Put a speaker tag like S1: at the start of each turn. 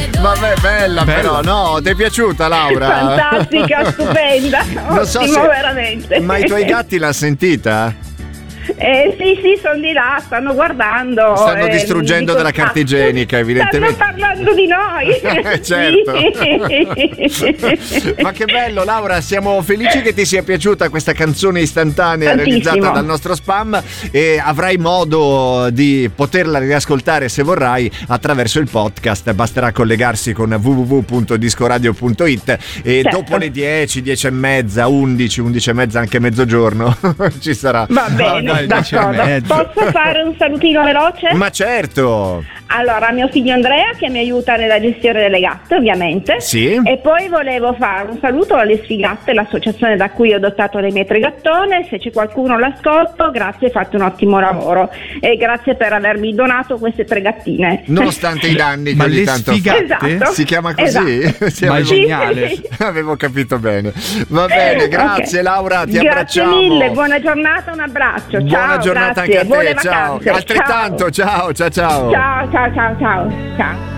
S1: Vabbè, bella però, no? Ti è piaciuta, Laura?
S2: Fantastica, stupenda,
S1: Non so
S2: ottimo,
S1: se...
S2: veramente.
S1: Ma i tuoi gatti l'hanno sentita?
S2: Sì, sono di là, stanno guardando.
S1: Stanno distruggendo della carta igienica, evidentemente.
S2: Stanno parlando di noi.
S1: Certo.
S2: Sì.
S1: Ma che bello, Laura, siamo felici che ti sia piaciuta questa canzone istantanea realizzata dal nostro spam, e avrai modo di poterla riascoltare se vorrai attraverso il podcast. Basterà collegarsi con www.discoradio.it e dopo le 10, 10 e mezza, 11 e mezza, anche mezzogiorno ci sarà.
S2: Va bene. D'accordo. Posso fare un salutino veloce?
S1: Ma certo.
S2: Allora, mio figlio Andrea che mi aiuta nella gestione delle gatte, ovviamente.
S1: Sì.
S2: E poi volevo fare un saluto alle Sfigatte, l'associazione da cui ho adottato le mie 3 gattone. Se c'è qualcuno all'ascolto, grazie, fate un ottimo lavoro e grazie per avermi donato queste 3 gattine.
S1: Nonostante i danni che
S3: ma
S1: ogni
S3: le
S1: tanto
S2: Sfigatte? Esatto.
S1: Si chiama così?
S2: Esatto.
S1: Sì,
S3: ma è geniale.
S2: Sì.
S1: Avevo capito bene. Va bene, grazie, okay. Laura, ti abbracciamo.
S2: Grazie mille, buona giornata, un abbraccio.
S1: Buona giornata
S2: grazie.
S1: anche a te,
S2: Buone
S1: ciao.
S2: vacanze.
S1: Altrettanto, ciao.
S2: Ciao.